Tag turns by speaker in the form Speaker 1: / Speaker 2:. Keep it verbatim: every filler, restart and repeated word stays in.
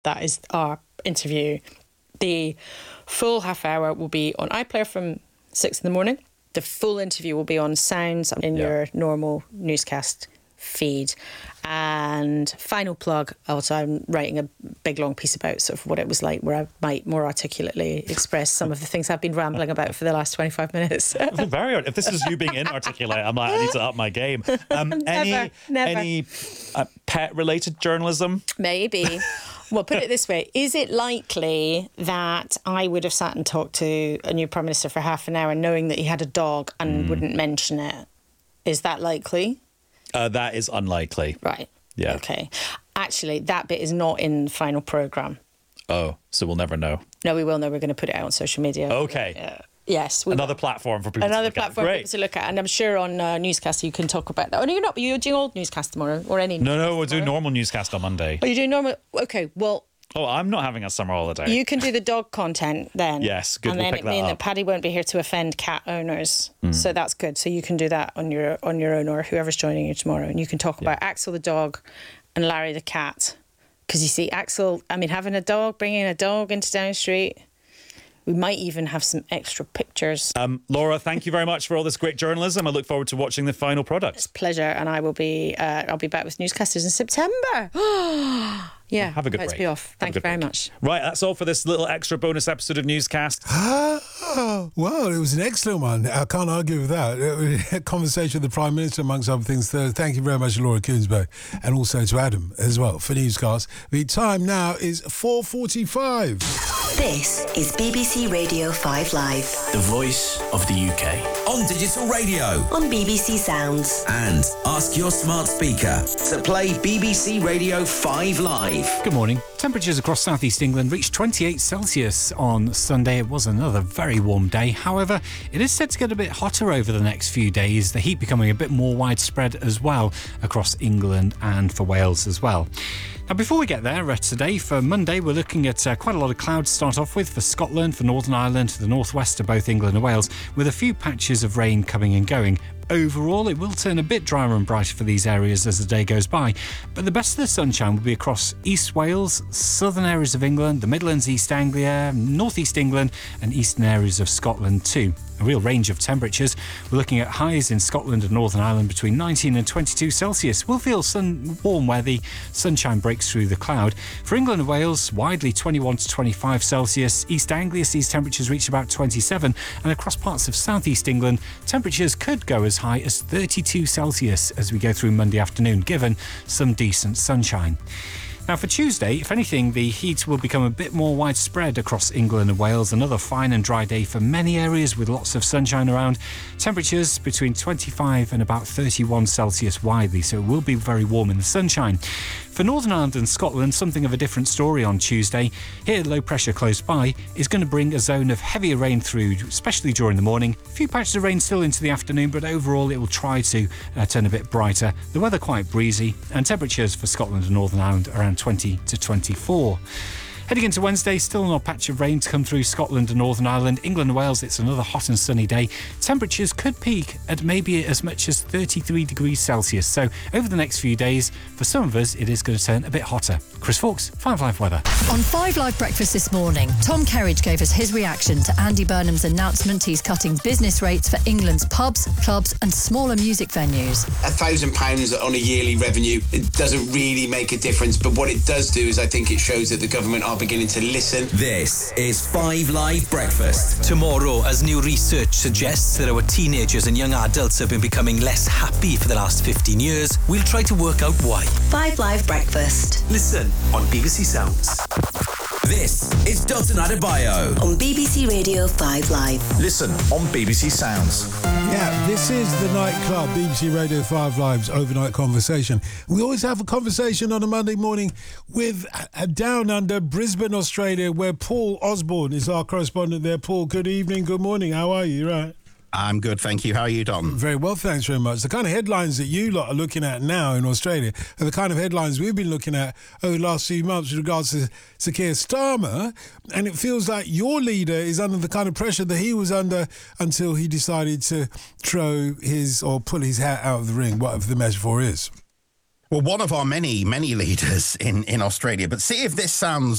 Speaker 1: That is our interview. The full half hour will be on iPlayer from six in the morning. The full interview will be on Sounds in yeah. your normal newscast feed. And final plug, also I'm writing a big long piece about sort of what it was like, where I might more articulately express some of the things I've been rambling about for the last twenty-five minutes.
Speaker 2: Very if this is you being inarticulate, I'm like, I need to up my game. Um,
Speaker 1: never,
Speaker 2: any
Speaker 1: never.
Speaker 2: any uh, pet related journalism?
Speaker 1: Maybe. Well, put it this way. Is it likely that I would have sat and talked to a new Prime Minister for half an hour knowing that he had a dog and mm. wouldn't mention it? Is that likely?
Speaker 2: Uh, that is unlikely.
Speaker 1: Right.
Speaker 2: Yeah.
Speaker 1: Okay. Actually, that bit is not in the final programme.
Speaker 2: Oh, so we'll never know.
Speaker 1: No, we will know. We're going to put it out on social media.
Speaker 2: Okay.
Speaker 1: Uh, yes.
Speaker 2: Another
Speaker 1: will.
Speaker 2: platform for people
Speaker 1: Another
Speaker 2: to look
Speaker 1: platform
Speaker 2: at.
Speaker 1: for people to look at. And I'm sure on uh, Newscast you can talk about that. Oh, no, you're not. You're doing old Newscast tomorrow or any
Speaker 2: No, no, we're
Speaker 1: tomorrow?
Speaker 2: doing normal Newscast on Monday.
Speaker 1: Oh, you're doing normal? Okay, well...
Speaker 2: Oh, I'm not having a summer holiday.
Speaker 1: You can do the dog content then.
Speaker 2: Yes, good.
Speaker 1: And
Speaker 2: we'll
Speaker 1: then
Speaker 2: pick
Speaker 1: it
Speaker 2: that
Speaker 1: means
Speaker 2: up.
Speaker 1: that Paddy won't be here to offend cat owners.
Speaker 2: Mm.
Speaker 1: So that's good. So you can do that on your on your own, or whoever's joining you tomorrow. And you can talk about
Speaker 2: yeah.
Speaker 1: Axel the dog and Larry the cat. Because you see, Axel, I mean, having a dog, bringing a dog into Downing Street... We might even have some extra pictures.
Speaker 2: Um, Laura, thank you very much for all this great journalism. I look forward to watching the final product.
Speaker 1: It's a pleasure, and I will be. Uh, I'll be back with Newscasters in September. Yeah,
Speaker 2: have a good
Speaker 1: let's
Speaker 2: break.
Speaker 1: be off. Thank you very
Speaker 2: break.
Speaker 1: much.
Speaker 2: Right, that's all for this little extra bonus episode of Newscast.
Speaker 3: Oh, well, it was an excellent one. I can't argue with that. A conversation with the Prime Minister, amongst other things. So thank you very much to Laura Koonsberg, and also to Adam as well for Newscast. The time now is four forty-five.
Speaker 4: This is B B C Radio five Live.
Speaker 5: The voice of the U K.
Speaker 6: On digital radio.
Speaker 4: On B B C Sounds.
Speaker 6: And ask your smart speaker to play B B C Radio five Live.
Speaker 7: Good morning. Temperatures across southeast England reached twenty-eight Celsius on Sunday. It was another very warm day. However, it is set to get a bit hotter over the next few days, the heat becoming a bit more widespread as well across England and for Wales as well. Now, before we get there, uh, today for Monday, we're looking at uh, quite a lot of clouds to start off with for Scotland, for Northern Ireland, the northwest of both England and Wales, with a few patches of rain coming and going. Overall, it will turn a bit drier and brighter for these areas as the day goes by, but the best of the sunshine will be across East Wales, southern areas of England, the Midlands, East Anglia, North East England and eastern areas of Scotland too. A real range of temperatures. We're looking at highs in Scotland and Northern Ireland between nineteen and twenty-two Celsius. We'll feel sun warm where the sunshine breaks through the cloud. For England and Wales, widely twenty-one to twenty-five Celsius. East Anglia sees temperatures reach about twenty-seven, and across parts of southeast England, temperatures could go as high as thirty-two Celsius as we go through Monday afternoon, given some decent sunshine. Now for Tuesday, if anything, the heat will become a bit more widespread across England and Wales. Another fine and dry day for many areas with lots of sunshine around. Temperatures between twenty-five and about thirty-one Celsius widely, so it will be very warm in the sunshine. For Northern Ireland and Scotland, something of a different story on Tuesday. Here, low pressure close by is going to bring a zone of heavier rain through, especially during the morning. A few patches of rain still into the afternoon, but overall it will try to uh, turn a bit brighter. The weather quite breezy, and temperatures for Scotland and Northern Ireland around twenty to twenty-four. Heading into Wednesday, still not a patch of rain to come through Scotland and Northern Ireland. England and Wales, it's another hot and sunny day. Temperatures could peak at maybe as much as thirty-three degrees Celsius. So over the next few days, for some of us, it is going to turn a bit hotter. Chris Fawkes, five Live Weather.
Speaker 8: On five Live Breakfast this morning, Tom Kerridge gave us his reaction to Andy Burnham's announcement he's cutting business rates for England's pubs, clubs and smaller music venues.
Speaker 9: A thousand pounds on a yearly revenue, it doesn't really make a difference, but what it does do is I think it shows that the government are beginning to listen.
Speaker 6: This is five Live Breakfast.
Speaker 5: Tomorrow, as new research suggests that our teenagers and young adults have been becoming less happy for the last fifteen years, we'll try to work out why.
Speaker 4: five Live Breakfast.
Speaker 5: Listen on B B C Sounds.
Speaker 6: This is Dalton Adebayo
Speaker 4: on B B C Radio five Live.
Speaker 10: Listen on B B C Sounds.
Speaker 3: Yeah, this is the nightclub, B B C Radio five Live's overnight conversation. We always have a conversation on a Monday morning with uh, down under Brisbane, Australia, where Paul Osborne is our correspondent there. Paul, good evening, good morning. How are you? Right?
Speaker 10: I'm good, thank you. How are you, Don?
Speaker 3: Very well, thanks very much. The kind of headlines that you lot are looking at now in Australia are the kind of headlines we've been looking at over the last few months with regards to Sir Keir Starmer, and it feels like your leader is under the kind of pressure that he was under until he decided to throw his or pull his hat out of the ring, whatever the metaphor is.
Speaker 10: Well, one of our many, many leaders in, in Australia. But see if this sounds